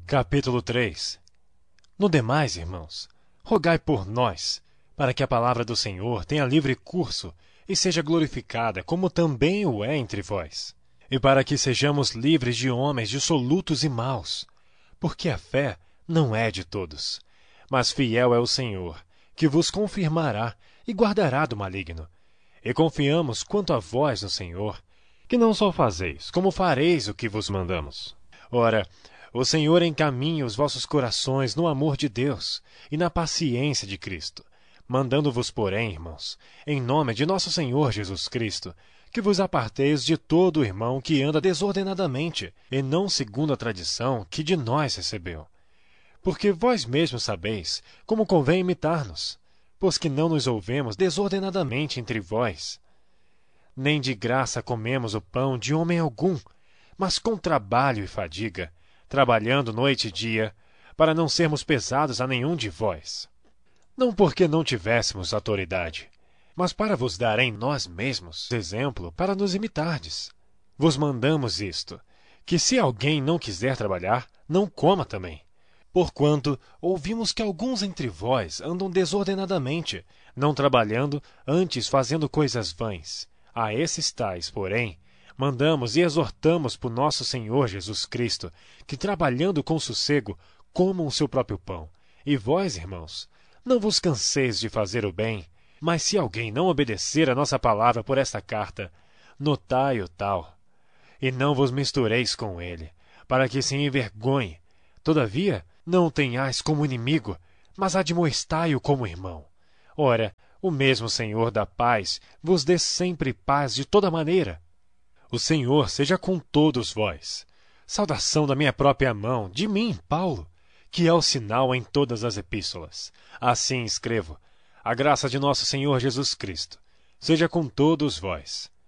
Capítulo 3. No demais, irmãos, rogai por nós, para que a palavra do Senhor tenha livre curso e seja glorificada, como também o é entre vós, e para que sejamos livres de homens dissolutos e maus, porque a fé não é de todos, mas fiel é o Senhor, que vos confirmará e guardará do maligno. E confiamos quanto a vós no Senhor, que não só fazeis, como fareis o que vos mandamos. Ora, o Senhor encaminha os vossos corações no amor de Deus e na paciência de Cristo, mandando-vos, porém, irmãos, em nome de nosso Senhor Jesus Cristo, que vos aparteis de todo irmão que anda desordenadamente, e não segundo a tradição que de nós recebeu. Porque vós mesmos sabeis como convém imitar-nos, pois que não nos ouvemos desordenadamente entre vós. Nem de graça comemos o pão de homem algum, mas com trabalho e fadiga, trabalhando noite e dia, para não sermos pesados a nenhum de vós. Não porque não tivéssemos autoridade, mas para vos dar em nós mesmos exemplo para nos imitardes. Vos mandamos isto, que se alguém não quiser trabalhar, não coma também. Porquanto ouvimos que alguns entre vós andam desordenadamente, não trabalhando, antes fazendo coisas vãs. A esses tais, porém, mandamos e exortamos por nosso Senhor Jesus Cristo, que trabalhando com sossego, comam o seu próprio pão. E vós, irmãos, não vos canseis de fazer o bem, mas se alguém não obedecer a nossa palavra por esta carta, notai-o tal, e não vos mistureis com ele, para que se envergonhe. Todavia, não o tenhais como inimigo, mas admoestai-o como irmão. Ora, o mesmo Senhor da paz vos dê sempre paz de toda maneira. O Senhor seja com todos vós. Saudação da minha própria mão, de mim, Paulo, que é o sinal em todas as epístolas. Assim escrevo: a graça de nosso Senhor Jesus Cristo seja com todos vós.